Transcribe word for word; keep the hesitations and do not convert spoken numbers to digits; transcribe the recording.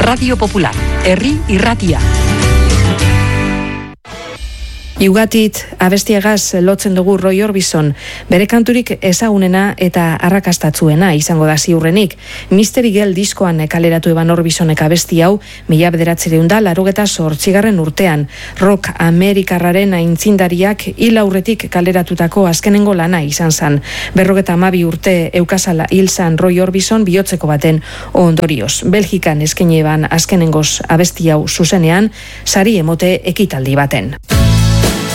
Radio Popular, herri irratia. Iugatit abestiagaz lotzen dugu Roy Orbison, bere kanturik ezagunena eta arrakastatzuena izango da ziurrenik. Mystery Girl diskoan kaleratu eban Orbisonek abesti hau, mila bederatzireun da, larogeta zortzigarren urtean. Rock Amerikarraren aintzindariak hil aurretik kaleratutako azkenengo lana izan zan. Berrogeta amabi urte eukazala hil zan Roy Orbison bihotzeko baten ondorioz. Belgikan eskaini eban azkenengoz abesti hau zuzenean, sari emote ekitaldi baten.